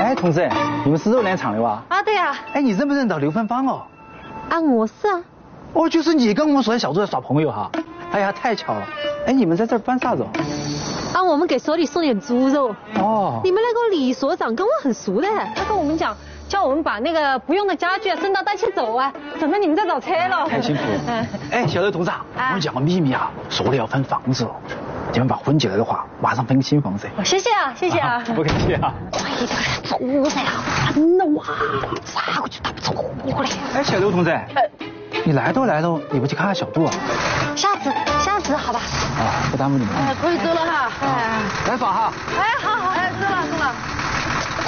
哎，同志，你们是肉联厂的吧？ 啊，对呀。 哎，你认不认得刘芬芳哦？ 啊，我是啊。 哦，就是你跟我们所在小组在耍朋友哈。哎呀，太巧了。哎，你们在这儿办啥子哦？ 啊，我们给所里送点猪肉。 哦。 你们那个李所长跟我很熟的，他跟我们讲，叫我们把那个不用的家具啊顺道带起走啊，省得你们在找车了。 太辛苦了。哎，小刘同志，我跟你讲个秘密啊，所里要分房子哦。你们把婚结了的话，马上分个新房子。 谢谢啊，谢谢啊。 不客气啊。 快点走噻，烦了哇！杀过去打不着火嘞。 哎，小刘同志，你来都来了，你不去看看小杜啊？ 下次好吧。 啊，不耽误你们。 可以走了哈。 来耍哈。 哎，